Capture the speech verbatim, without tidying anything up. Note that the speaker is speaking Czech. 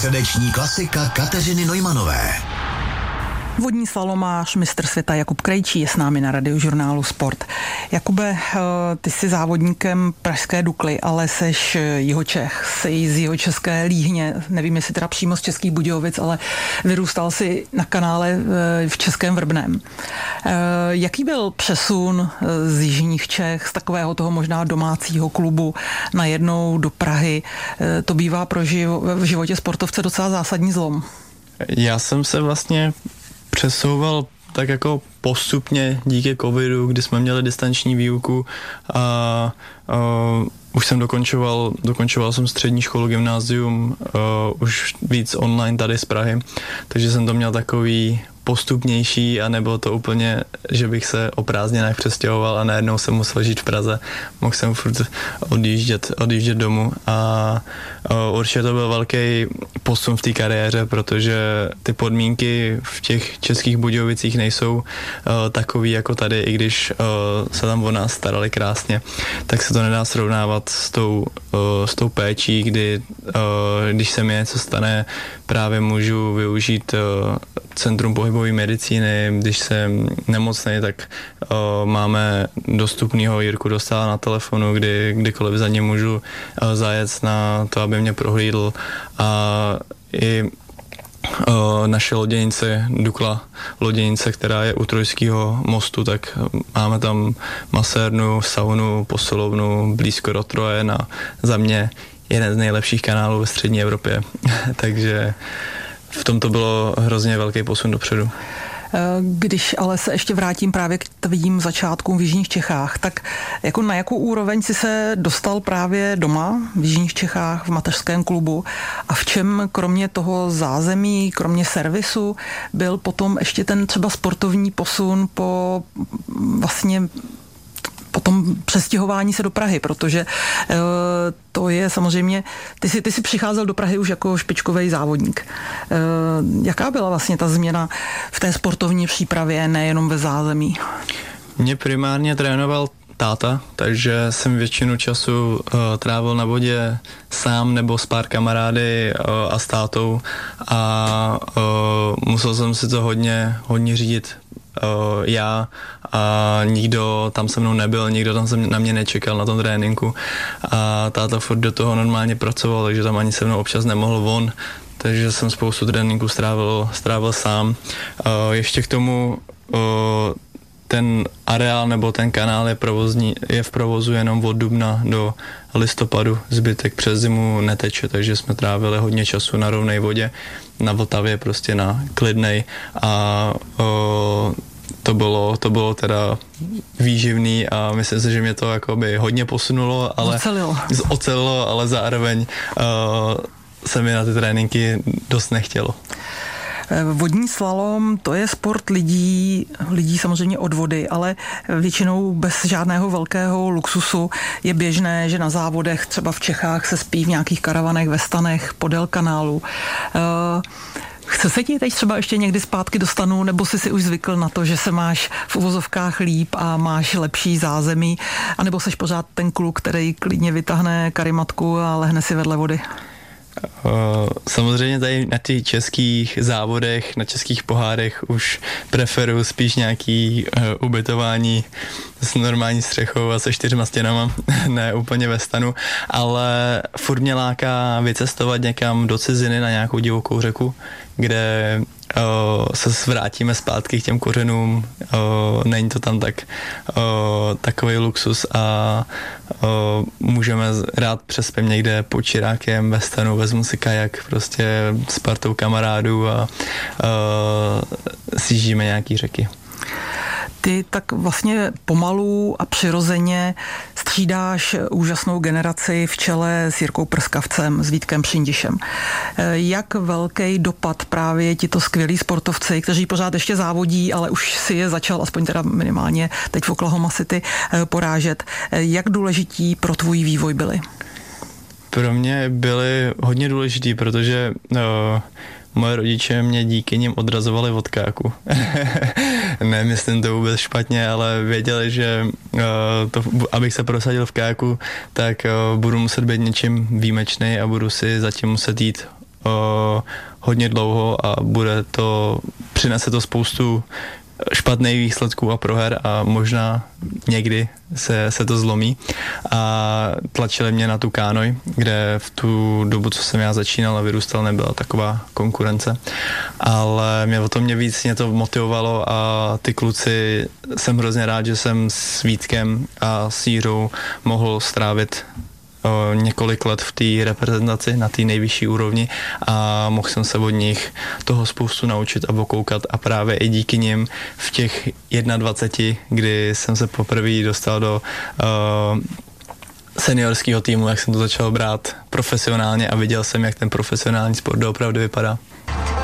Středeční klasika Kateřiny Neumanové. Vodní slalomář, mistr světa Jakub Krejčí je s námi na Radiožurnálu Sport. Jakube, ty jsi závodníkem pražské Dukly, ale seš Jihočech, jsi z jihočeské Líhně, nevím, jestli teda přímo z Českých Budějovic, ale vyrůstal jsi na kanále v Českém Vrbném. Jaký byl přesun z jižních Čech, z takového toho možná domácího klubu najednou do Prahy? To bývá pro živo, v životě sportovce docela zásadní zlom. Já jsem se vlastně přesouval tak jako postupně díky covidu, kdy jsme měli distanční výuku a, a už jsem dokončoval, dokončoval jsem střední školu, gymnázium, a, už víc online tady z Prahy, takže jsem to měl takový postupnější a nebylo to úplně, že bych se o prázdninách přestěhoval a najednou jsem musel žít v Praze. Mohl jsem furt odjíždět, odjíždět domů a, a určitě to byl velký posun v té kariéře, protože ty podmínky v těch Českých Budějovicích nejsou uh, takový jako tady, i když uh, se tam o nás starali krásně, tak se to nedá srovnávat s tou, uh, s tou péčí, kdy uh, když se mi něco stane, právě můžu využít uh, Centrum pohybové medicíny, když jsem nemocný, tak uh, máme dostupného Jirku Dostála na telefonu, kdy kdykoliv za ně můžu uh, zajet na to, aby mě prohlídl, a i uh, naše loděnice, Dukla loděnice, která je u Trojského mostu, tak máme tam masérnu, saunu, posilovnu, blízko do Trojen a za mě jeden z nejlepších kanálů ve střední Evropě. Takže v tom to bylo hrozně velký posun dopředu. Když ale se ještě vrátím právě k tvým začátkům v jižních Čechách, tak jako na jakou úroveň jsi se dostal právě doma v jižních Čechách v mateřském klubu a v čem kromě toho zázemí, kromě servisu, byl potom ještě ten třeba sportovní posun po vlastně potom přestěhování se do Prahy, protože uh, to je samozřejmě, ty jsi, ty jsi přicházel do Prahy už jako špičkový závodník. Uh, jaká byla vlastně ta změna v té sportovní přípravě, nejenom ve zázemí? Mě primárně trénoval táta, takže jsem většinu času uh, trávil na vodě sám nebo s pár kamarády uh, a s tátou a uh, musel jsem si to hodně, hodně řídit Uh, já a nikdo tam se mnou nebyl, nikdo tam se na mě nečekal na tom tréninku a táta furt do toho normálně pracoval, takže tam ani se mnou občas nemohl von, takže jsem spoustu tréninků strávil, strávil sám. Uh, ještě k tomu uh, ten areál nebo ten kanál je, provozní, je v provozu jenom od dubna do listopadu, zbytek přes zimu neteče, takže jsme trávili hodně času na rovnej vodě, na Vltavě prostě na klidnej a o, to bylo, to bylo teda výživný a myslím si, že mě to jakoby hodně posunulo, ale ocelilo, ocelilo ale zároveň o, se mi na ty tréninky dost nechtělo. Vodní slalom, to je sport lidí, lidí samozřejmě od vody, ale většinou bez žádného velkého luxusu. Je běžné, že na závodech třeba v Čechách se spí v nějakých karavanech, ve stanech podél kanálu. Chce se ti teď třeba ještě někdy zpátky do stanu, nebo jsi si už zvykl na to, že se máš v uvozovkách líp a máš lepší zázemí, anebo seš pořád ten kluk, který klidně vytáhne karimatku a lehne si vedle vody? Samozřejmě tady na těch českých závodech, na českých pohárech už preferuju spíš nějaký uh, ubytování s normální střechou a se čtyřma stěnama, ne úplně ve stanu, ale furt mě láká vycestovat někam do ciziny na nějakou divokou řeku, kde uh, se vrátíme zpátky k těm kořenům, uh, není to tam tak uh, takový luxus a uh, můžeme rád přespět někde pod Čirákem ve stanu, vezmu si kajak prostě s partou kamarádů a uh, sjíždíme nějaký řeky. Ty tak vlastně pomalu a přirozeně střídáš úžasnou generaci v čele s Jirkou Prskavcem, s Vítkem Přindišem. Jak velký dopad právě tito skvělí sportovci, kteří pořád ještě závodí, ale už si je začal, aspoň teda minimálně teď v Oklahoma City, porážet. Jak důležití pro tvůj vývoj byli? Pro mě byli hodně důležitý, protože no, moje rodiče mě díky nim odrazovali od káku. Nemyslím to vůbec špatně, ale věděli, že uh, to, abych se prosadil v káku, tak uh, budu muset být něčím výjimečný a budu si zatím muset jít uh, hodně dlouho a bude to, přinese to spoustu špatných výsledků a proher a možná někdy se, se to zlomí. A tlačili mě na tu kánoj, kde v tu dobu, co jsem já začínal a vyrůstal, nebyla taková konkurence. Ale mě o to mě víc mě to motivovalo a ty kluci, jsem hrozně rád, že jsem s Vítkem a s Jířou mohl strávit o několik let v té reprezentaci na té nejvyšší úrovni a mohl jsem se od nich toho spoustu naučit a okoukat a právě i díky nim v těch dvaceti jedna, kdy jsem se poprvé dostal do uh, seniorského týmu, jak jsem to začal brát profesionálně a viděl jsem, jak ten profesionální sport opravdu vypadá.